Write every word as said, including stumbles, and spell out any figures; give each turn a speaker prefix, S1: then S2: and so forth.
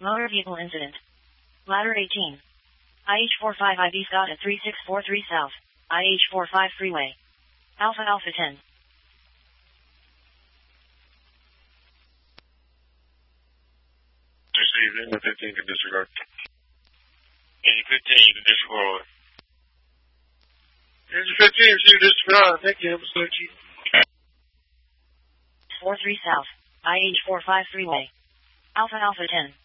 S1: Motor vehicle incident. Ladder eighteen. I H forty-five I B Scott at three six four three South. I H forty-five Freeway. Alpha Alpha ten.
S2: Received in the fifteen to disregard. Engine fifteen to disregard. Engine fifteen received disregard. Thank you, Episode Chief.
S1: four three South. I H forty-five Freeway. Alpha Alpha ten.